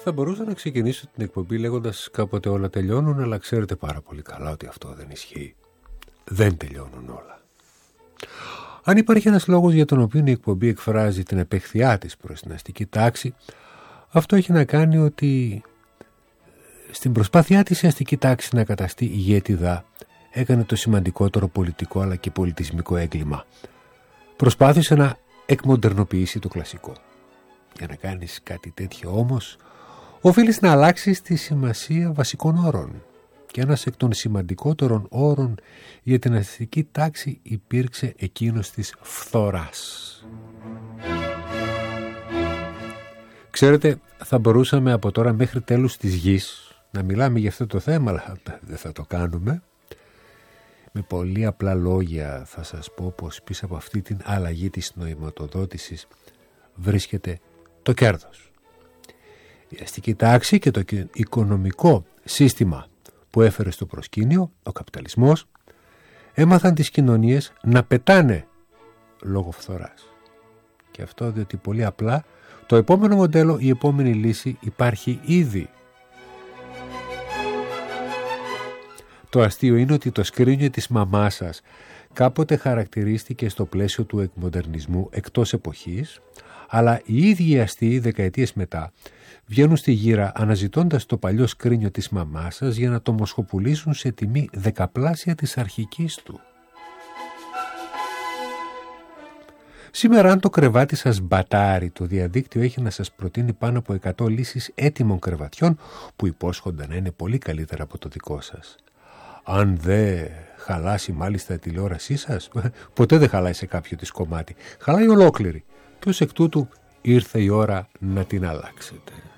Θα μπορούσα να ξεκινήσω την εκπομπή λέγοντας κάποτε όλα τελειώνουν, αλλά ξέρετε πάρα πολύ καλά ότι αυτό δεν ισχύει. Δεν τελειώνουν όλα. Αν υπάρχει ένας λόγος για τον οποίο η εκπομπή εκφράζει την επεχθειά της προς την αστική τάξη, αυτό έχει να κάνει ότι στην προσπάθειά της η αστική τάξη να καταστεί ηγέτιδα έκανε το σημαντικότερο πολιτικό αλλά και πολιτισμικό έγκλημα. Προσπάθησε να εκμοντερνοποιήσει το κλασικό. Για να κάνεις κάτι τέτοιο όμως, οφείλεις να αλλάξεις τη σημασία βασικών όρων. Και ένας εκ των σημαντικότερων όρων για την αστική τάξη υπήρξε εκείνος της φθοράς. Ξέρετε, θα μπορούσαμε από τώρα μέχρι τέλους της γης να μιλάμε για αυτό το θέμα, αλλά δεν θα το κάνουμε. Με πολύ απλά λόγια θα σας πω πως πίσω από αυτή την αλλαγή της νοηματοδότησης βρίσκεται το κέρδος. Η αστική τάξη και το οικονομικό σύστημα που έφερε στο προσκήνιο, ο καπιταλισμός, έμαθαν τις κοινωνίες να πετάνε λόγω φθοράς. Και αυτό διότι πολύ απλά το επόμενο μοντέλο, η επόμενη λύση υπάρχει ήδη. Το αστείο είναι ότι το σκρίνιο της μαμάς σας κάποτε χαρακτηρίστηκε στο πλαίσιο του εκμοντερνισμού εκτός εποχής, αλλά οι ίδιοι αστείοι δεκαετίες μετά βγαίνουν στη γύρα αναζητώντας το παλιό σκρίνιο της μαμάς σας για να το μοσχοπουλήσουν σε τιμή δεκαπλάσια της αρχικής του. Σήμερα αν το κρεβάτι σας μπατάρει, το διαδίκτυο έχει να σας προτείνει πάνω από 100 λύσεις έτοιμων κρεβατιών που υπόσχονται να είναι πολύ καλύτερα από το δικό σας. Αν δεν χαλάσει μάλιστα η τηλεόρασή σας, ποτέ δεν χαλάει σε κάποιο της κομμάτι. Χαλάει ολόκληρη και ως εκ τούτου ήρθε η ώρα να την αλλάξετε.